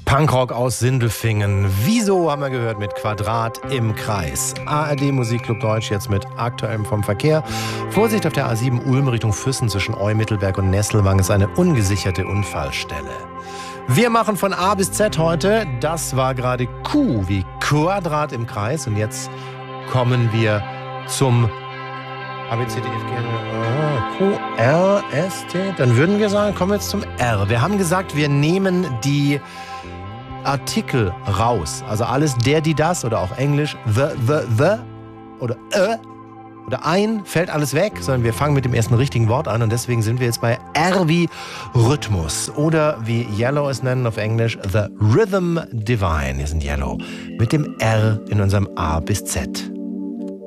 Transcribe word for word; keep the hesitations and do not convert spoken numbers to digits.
Punkrock aus Sindelfingen. Wieso haben wir gehört mit Quadrat im Kreis. A R D Musikclub Deutsch jetzt mit Aktuellem vom Verkehr. Vorsicht auf der A sieben Ulm Richtung Füssen zwischen Eu-Mittelberg und Nesselwang ist eine ungesicherte Unfallstelle. Wir machen von A bis Z heute. Das war gerade Q wie Quadrat im Kreis. Und jetzt kommen wir zum A, B, C, D, F, G, Q, R, S, T. Dann würden wir sagen, kommen wir jetzt zum R. Wir haben gesagt, wir nehmen die Artikel raus. Also alles der, die, das oder auch Englisch the, the, the oder äh oder ein, fällt alles weg, sondern wir fangen mit dem ersten richtigen Wort an und deswegen sind wir jetzt bei R wie Rhythmus oder wie Yellow es nennen auf Englisch, The Rhythm Divine. Wir sind Yellow mit dem R in unserem A bis Z.